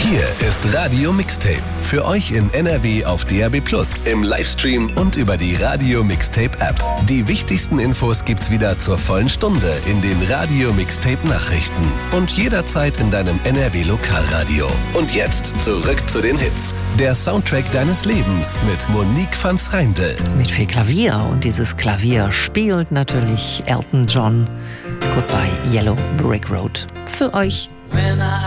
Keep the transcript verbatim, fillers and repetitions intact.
Hier ist Radio Mixtape. Für euch in N R W auf D A B plus, im Livestream und über die Radio Mixtape App. Die wichtigsten Infos gibt's wieder zur vollen Stunde in den Radio Mixtape Nachrichten und jederzeit in deinem N R W Lokalradio. Und jetzt zurück zu den Hits. Der Soundtrack deines Lebens mit Monique van 's Reindl. Mit viel Klavier, und dieses Klavier spielt natürlich Elton John. Goodbye Yellow Brick Road. Für euch. When I